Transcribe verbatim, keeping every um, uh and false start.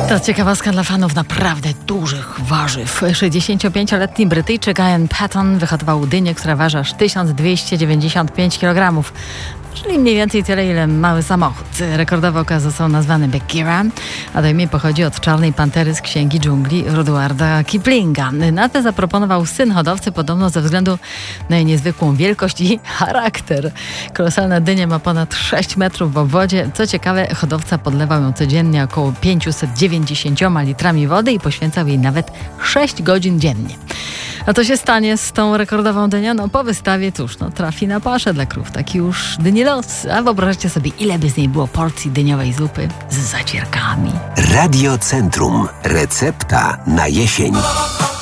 To ciekawostka dla fanów naprawdę dużych warzyw. sześćdziesięciopięcioletni Brytyjczyk Ian Patton wyhodował dynię, która waży aż tysiąc dwieście dziewięćdziesiąt pięć kilogramów. Czyli mniej więcej tyle, ile mały samochód. Rekordowy okaz został nazwany Bagheera, a to imię pochodzi od czarnej pantery z Księgi Dżungli Rudyarda Kiplinga. Nazwę zaproponował syn hodowcy podobno ze względu na jej niezwykłą wielkość i charakter. Kolosalna dynia ma ponad sześć metrów w obwodzie. Co ciekawe, hodowca podlewał ją codziennie około pięćset dziewięćdziesiąt litrami wody i poświęcał jej nawet sześć godzin dziennie. A co się stanie z tą rekordową dynią? No po wystawie, cóż, no trafi na paszę dla krów. Taki już dyni los. A wyobraźcie sobie, ile by z niej było porcji dyniowej zupy z zacierkami. Radio Centrum. Recepta na jesień.